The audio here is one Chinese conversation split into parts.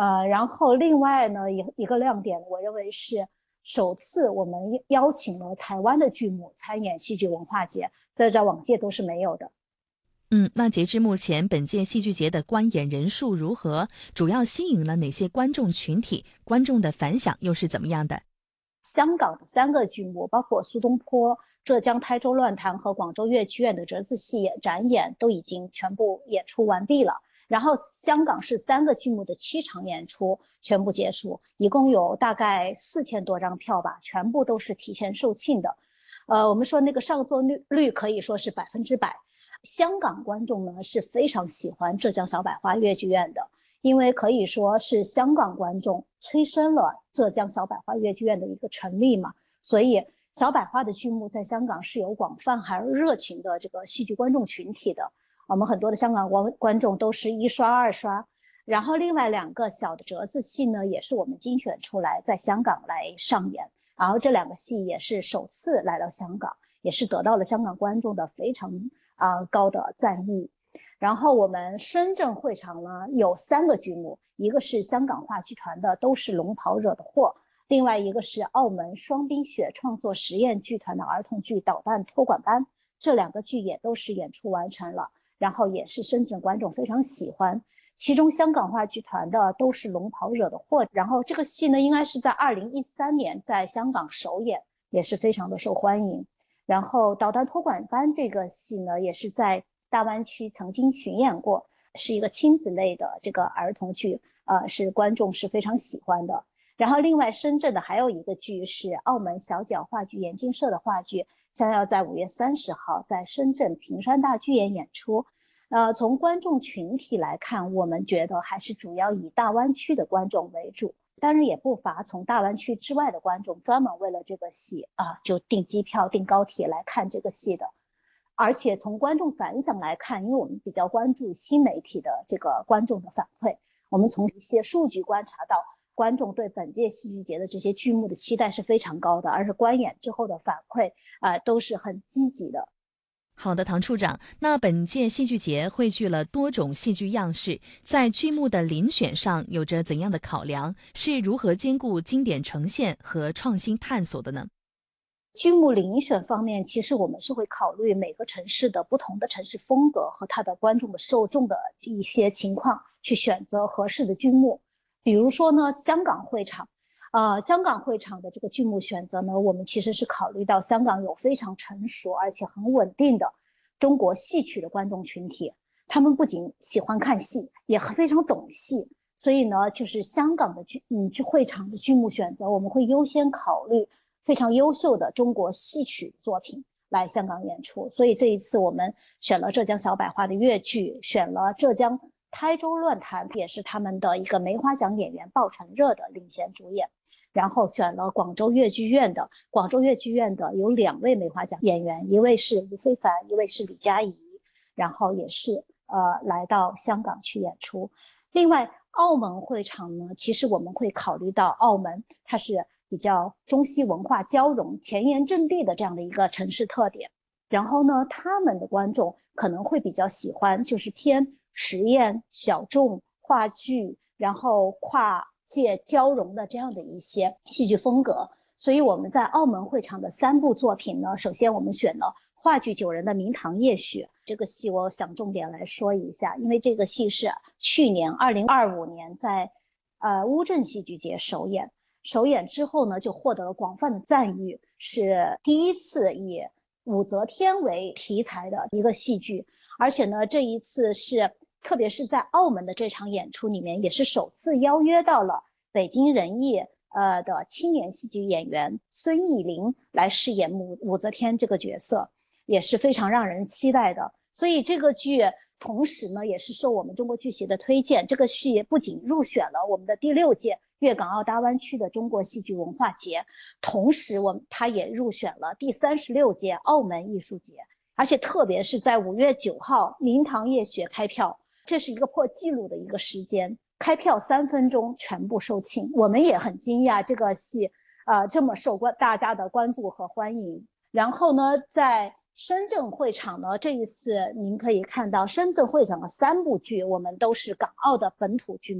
然后另外呢，一个亮点，我认为是首次我们邀请了台湾的剧目参演戏剧文化节，在往届都是没有的。 那截至目前，本届戏剧节的观演人数如何？主要吸引了哪些观众群体？观众的反响又是怎么样的？ 香港的3个剧目，包括苏东坡、浙江台州乱弹和广州粤剧院的折子戏展演都已经全部演出完毕了。然后香港是3个剧目的7场演出全部结束，一共有大概4000多张票吧，全部都是提前售罄的。我们说那个上座率可以说是100%。香港观众呢是非常喜欢浙江小百花粤剧院的，因为可以说是香港观众催生了浙江小百花粤剧院的一个成立嘛，所以小百花的剧目在香港是有广泛还有热情的这个戏剧观众群体的。我们很多的香港观众都是1刷2刷，然后另外2个小的折子戏呢，也是我们精选出来在香港来上演，然后这2个戏也是首次来到香港，也是得到了香港观众的非常高的赞誉。然后我们深圳会场呢有3个剧目，一个是香港话剧团的都是龙袍惹的祸，另外一个是澳门双冰雪创作实验剧团的儿童剧导弹托管班，这2个剧也都是演出完成了，然后也是深圳观众非常喜欢。其中香港话剧团的都是龙袍惹的祸，然后这个戏呢应该是在2013年在香港首演，也是非常的受欢迎。然后导弹托管班这个戏呢也是在大湾区曾经巡演过，是一个亲子类的这个儿童剧，是观众是非常喜欢的。然后另外深圳的还有一个剧是澳门小角话剧眼镜社的话剧，将要在5月30号在深圳平山大剧院演出。从观众群体来看，我们觉得还是主要以大湾区的观众为主，当然也不乏从大湾区之外的观众专门为了这个戏就订机票订高铁来看这个戏的。而且从观众反响来看，因为我们比较关注新媒体的这个观众的反馈，我们从一些数据观察到，观众对本届戏剧节的这些剧目的期待是非常高的，而且观演之后的反馈都是很积极的。 好的，唐处长，那本届戏剧节汇聚了多种戏剧样式，在剧目的遴选上有着怎样的考量？是如何兼顾经典呈现和创新探索的呢？ 剧目遴选方面，其实我们是会考虑每个城市的不同的城市风格和它的观众的受众的一些情况，去选择合适的剧目。比如说呢，香港会场的这个剧目选择呢，我们其实是考虑到香港有非常成熟而且很稳定的中国戏曲的观众群体，他们不仅喜欢看戏，也非常懂戏，所以呢，就是香港的会场的剧目选择，我们会优先考虑非常优秀的中国戏曲作品来香港演出。所以这一次我们选了浙江小百花的粤剧，选了浙江台州乱弹，也是他们的一个梅花奖演员鲍成热的领衔主演，然后选了广州粤剧院的有2位梅花奖演员，一位是吴非凡，一位是李佳怡，然后也是来到香港去演出。另外澳门会场呢，其实我们会考虑到澳门它是比较中西文化交融、前沿阵地的这样的一个城市特点，然后呢，他们的观众可能会比较喜欢就是偏实验、小众、话剧，然后跨界交融的这样的一些戏剧风格。所以我们在澳门会场的3部作品呢，首先我们选了话剧9人的明堂夜雪，这个戏我想重点来说一下，因为这个戏是去年2025年在乌镇戏剧节首演之后呢，就获得了广泛的赞誉，是第一次以武则天为题材的一个戏剧，而且呢，这一次是特别是在澳门的这场演出里面，也是首次邀约到了北京人艺的青年戏剧演员孙艺林来饰演武则天这个角色，也是非常让人期待的。所以这个剧同时呢，也是受我们中国剧协的推荐，这个剧不仅入选了我们的第6届粤港澳大湾区的中国戏剧文化节，同时它也入选了第36届澳门艺术节，而且特别是在5月9号明堂夜雪开票，这是一个破纪录的一个时间，开票3分钟全部售罄，我们也很惊讶这个戏这么受大家的关注和欢迎。然后呢，在深圳会场呢，这一次您可以看到深圳会场的3部剧，我们都是港澳的本土剧目，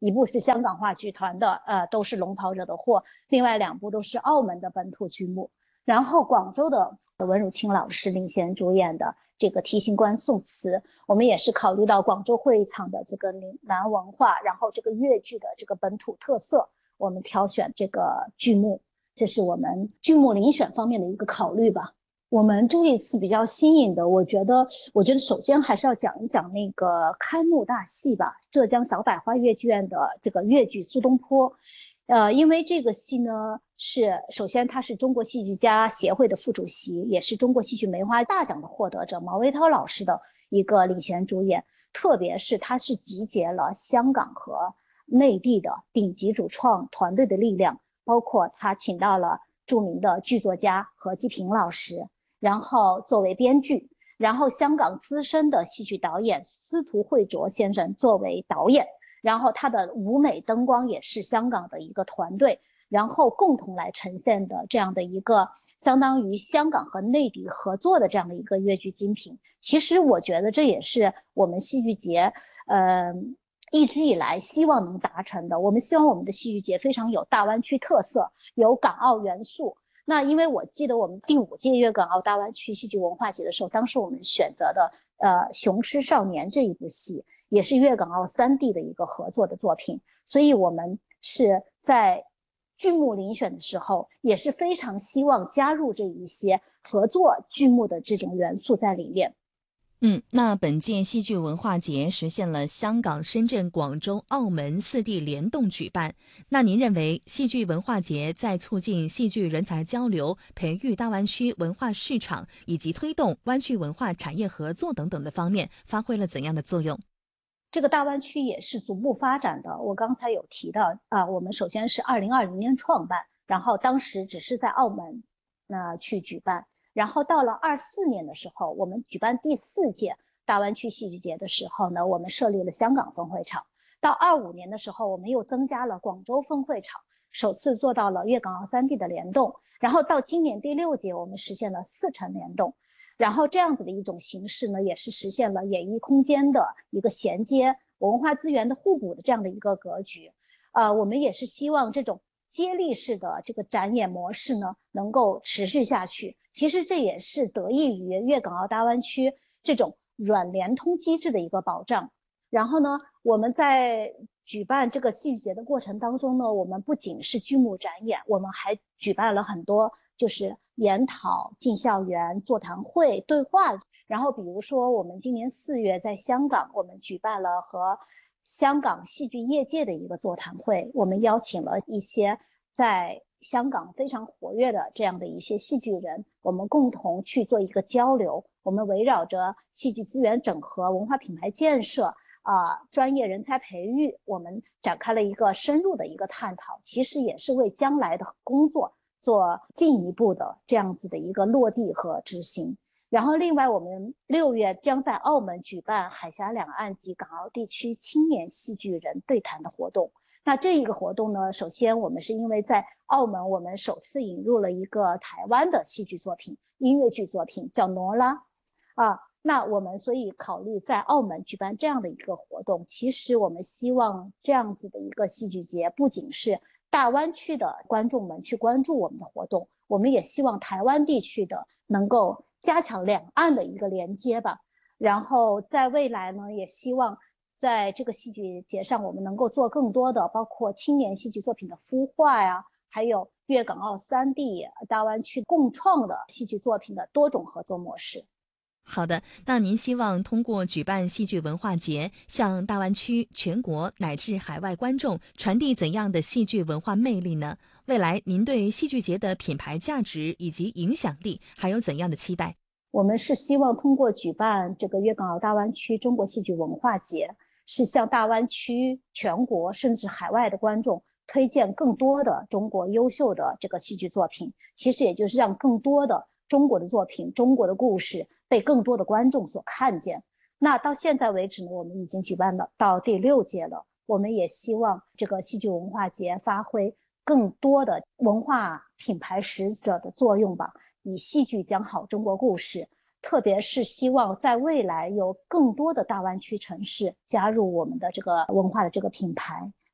一部是香港话剧团的，都是龙袍惹的祸，另外2部都是澳门的本土剧目。然后广州的文汝清老师领衔主演的这个提刑官宋慈，我们也是考虑到广州会场的这个岭南文化，然后这个粤剧的这个本土特色，我们挑选这个剧目，这是我们剧目遴选方面的一个考虑吧。我们这一次比较新颖的，我觉得首先还是要讲一讲那个开幕大戏吧，浙江小百花粤剧院的这个粤剧《苏东坡》。因为这个戏呢，首先他是中国戏剧家协会的副主席，也是中国戏剧梅花大奖的获得者毛维涛老师的一个领衔主演，特别是他是集结了香港和内地的顶级主创团队的力量，包括他请到了著名的剧作家何基平老师，然后作为编剧，然后香港资深的戏剧导演司徒惠卓先生作为导演，然后他的舞美灯光也是香港的一个团队，然后共同来呈现的这样的一个相当于香港和内地合作的这样的一个粤剧精品。其实我觉得这也是我们戏剧节一直以来希望能达成的。我们希望我们的戏剧节非常有大湾区特色，有港澳元素。那因为我记得我们第5届粤港澳大湾区戏剧文化节的时候，当时我们选择的雄狮少年这一部戏也是粤港澳3地的一个合作的作品，所以我们是在剧目遴选的时候也是非常希望加入这一些合作剧目的这种元素在里面。 那本届戏剧文化节实现了香港、深圳、广州、澳门4地联动举办。那您认为戏剧文化节在促进戏剧人才交流、培育大湾区文化市场以及推动湾区文化产业合作等等的方面发挥了怎样的作用？ 这个大湾区也是逐步发展的。我刚才有提到我们首先是2020年创办，然后当时只是在澳门去举办。然后到了24年的时候，我们举办第4届大湾区戏剧节的时候呢，我们设立了香港分会场。到25年的时候，我们又增加了广州分会场，首次做到了粤港澳3地的联动。然后到今年第6届，我们实现了4城联动。然后这样子的一种形式呢，也是实现了演艺空间的一个衔接，文化资源的互补的这样的一个格局。我们也是希望这种接力式的这个展演模式呢，能够持续下去。其实这也是得益于粤港澳大湾区这种软联通机制的一个保障。然后呢，我们在举办这个戏剧节的过程当中呢，我们不仅是剧目展演，我们还举办了很多就是研讨、进校园、座谈会、对话。然后比如说我们今年4月在香港，我们举办了和香港戏剧业界的一个座谈会，我们邀请了一些在香港非常活跃的这样的一些戏剧人，我们共同去做一个交流。我们围绕着戏剧资源整合、文化品牌建设专业人才培育，我们展开了一个深入的一个探讨，其实也是为将来的工作做进一步的这样子的一个落地和执行。然后另外我们6月将在澳门举办海峡两岸及港澳地区青年戏剧人对谈的活动。那这一个活动呢，首先我们是因为在澳门我们首次引入了一个台湾的戏剧作品，音乐剧作品叫挪拉那我们所以考虑在澳门举办这样的一个活动。其实我们希望这样子的一个戏剧节不仅是大湾区的观众们去关注我们的活动，我们也希望台湾地区的能够加强两岸的一个连接吧。然后在未来呢，也希望在这个戏剧节上我们能够做更多的包括青年戏剧作品的孵化呀，还有粤港澳3地大湾区共创的戏剧作品的多种合作模式。 好的，那您希望通过举办戏剧文化节，向大湾区、全国乃至海外观众传递怎样的戏剧文化魅力呢？未来您对戏剧节的品牌价值以及影响力还有怎样的期待？ 我们是希望通过举办这个粤港澳大湾区中国戏剧文化节，是向大湾区、全国甚至海外的观众推荐更多的中国优秀的这个戏剧作品，其实也就是让更多的中国的作品、中国的故事被更多的观众所看见。那到现在为止呢，我们已经举办到第6届了。我们也希望这个戏剧文化节发挥更多的文化品牌使者的作用吧，以戏剧讲好中国故事。特别是希望在未来有更多的大湾区城市加入我们的这个文化的这个品牌，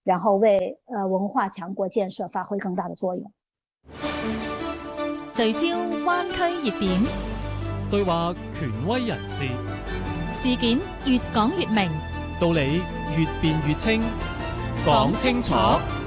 然後為文化強國建設發揮更大的作用。 聚焦灣區熱點， 對話權威人士， 事件越講越明， 道理越辯越清，講清楚。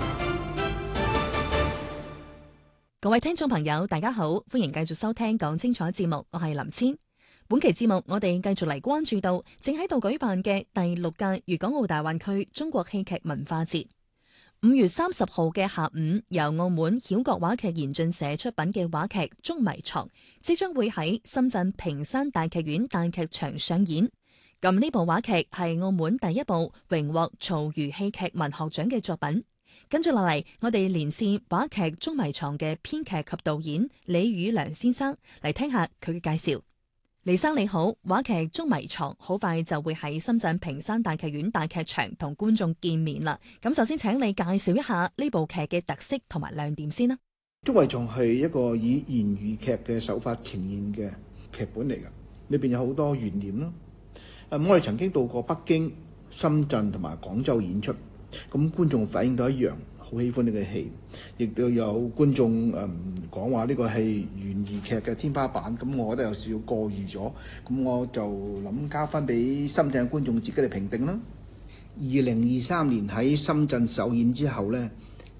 各位聽眾朋友大家好，歡迎繼續收聽講清楚節目，我係林千。本期節目我哋繼續嚟關注到正喺度舉辦嘅第6屆粵港澳大灣區中國戲劇文化節。5月30號嘅下午，由澳門曉覺話劇研進社出品嘅話劇《捉迷藏》即將會喺深圳坪山大劇院大劇場上演。咁呢部話劇係澳門第一部榮獲曹禺戲劇文學獎嘅作品。跟住落嚟，我哋連線話劇《捉迷藏》嘅編劇及導演李宇良先生嚟聽下佢嘅介紹。李生你好，話劇《捉迷藏》好快就會喺深圳坪山大劇院大劇場同觀眾見面啦。咁首先請你介紹一下呢部劇嘅特色同埋亮點先啦。 《捉迷藏》係一個以言語劇嘅手法呈現嘅劇本嚟㗎，裏邊有好多懸念啦。我哋曾經到過北京、深圳同埋廣州演出，咁觀眾反應都一樣，好喜歡呢個戲，亦都有觀眾講話呢個係懸疑劇嘅天花板，咁我覺得有少少過譽咗，咁我就諗交翻俾深圳嘅觀眾自己嚟評定啦。2023年喺深圳首演之後呢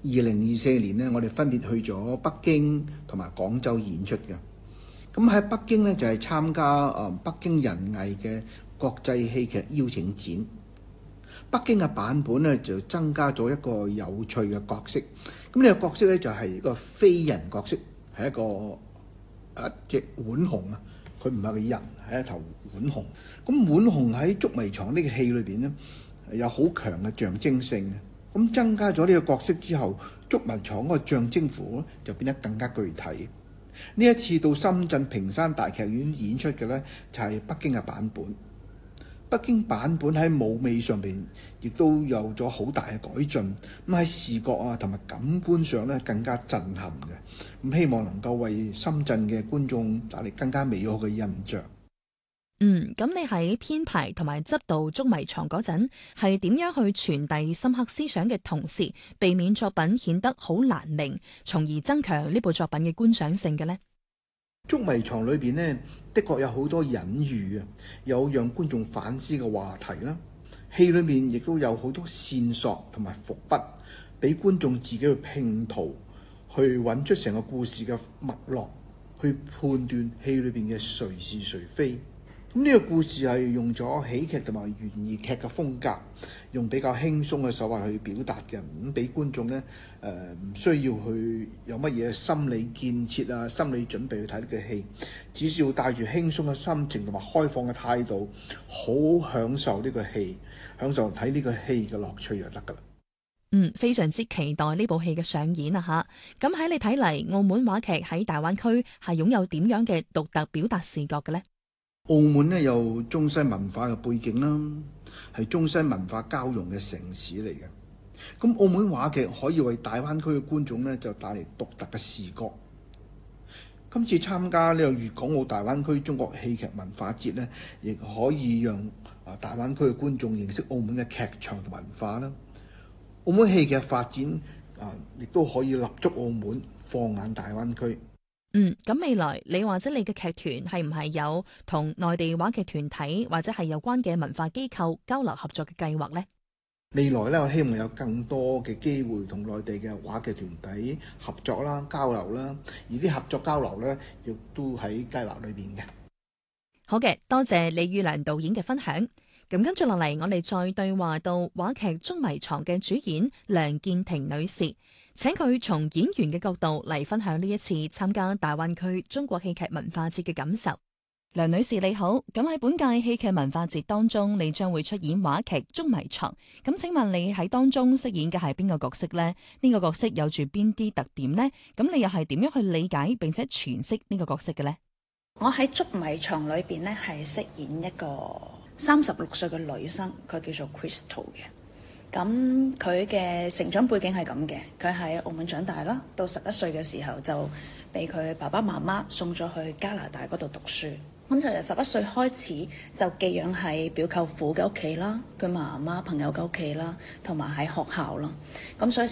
，2024年呢，我哋分別去咗北京同埋廣州演出嘅。咁喺北京呢，就係參加北京人藝嘅國際戲劇邀請展。北京嘅版本呢，就增加咗一個有趣嘅角色。咁呢個角色呢，就係一個非人角色，係一隻浣熊啊！佢唔係個人，係一頭浣熊。咁浣熊喺捉迷藏呢個戲裏邊呢，有好強嘅象徵性。咁增加咗呢個角色之後，捉迷藏嗰個象徵符呢，就變得更加具體。呢一次到深圳坪山大劇院演出嘅呢，就係北京嘅版本。北京版本喺舞美上邊亦都有咗好大嘅改進，咁喺視覺啊同埋感官上咧更加震撼嘅，咁希望能夠為深圳嘅觀眾帶嚟更加美好嘅印象。 咁你喺編排同埋執導捉迷藏嗰陣，係點樣去傳遞深刻思想嘅同時，避免作品顯得好難明，從而增強呢部作品嘅觀賞性嘅呢？ 捉迷藏裏邊呢，的確有好多隱喻啊，有讓觀眾反思嘅話題啦。戲裏面亦都有好多線索同埋伏筆，俾觀眾自己去拼圖，去揾出成個故事嘅脈絡，去判斷戲裏邊嘅誰是誰非。咁呢個故事係用咗喜劇同埋懸疑劇嘅風格，用比較輕鬆嘅手法去表達嘅，咁俾觀眾呢唔需要去有乜嘢心理建設啊、心理準備去睇呢個戲，只需要帶住輕鬆嘅心情同埋開放嘅態度，好享受呢個戲，享受睇呢個戲嘅樂趣就得㗎啦。 非常之期待呢部戲嘅上演啊吓！咁喺你睇嚟，澳門話劇喺大灣區係擁有點樣嘅獨特表達視覺嘅呢？ 澳門呢有中西文化嘅背景啦，係中西文化交融嘅城市嚟嘅。咁澳門話劇可以為大灣區嘅觀眾呢就帶嚟獨特嘅視覺。今次參加呢個粵港澳大灣區中國戲劇文化節呢，亦可以讓大灣區嘅觀眾認識澳門嘅劇場同文化啦。澳門戲劇發展亦都可以立足澳門，放眼大灣區。 咁未來你或者你嘅劇團係唔係有同內地話劇團體或者係有關嘅文化機構交流合作嘅計劃呢？ 未來咧，我希望有更多嘅機會同內地嘅話劇團體合作啦、交流啦，而啲合作交流咧，亦都喺計劃裏邊嘅。 好嘅，多謝李宇良導演嘅分享。咁跟住落嚟，我哋再對話到話劇《捉迷藏》嘅主演梁建婷女士，請佢從演員嘅角度嚟分享呢一次參加大灣區中國戲劇文化節嘅感受。梁女士你好，咁喺本屆戲劇文化節當中，你將會出演話劇《捉迷藏》，咁請問你喺當中飾演嘅係邊個角色呢？呢個角色有住邊啲特點呢？咁你又係點樣去理解並且詮釋呢個角色嘅呢？ 我喺《捉迷藏》裏邊呢，係飾演一個36歲嘅女生，佢叫做 Crystal 嘅。咁佢嘅成長背景係咁嘅，佢喺澳門長大啦，到11歲嘅時候就被佢爸爸媽媽送咗去加拿大嗰度讀書。 咁就由11歲開始就寄養喺表舅父嘅屋企啦，佢媽媽朋友嘅屋企啦，同埋喺學校啦。咁所以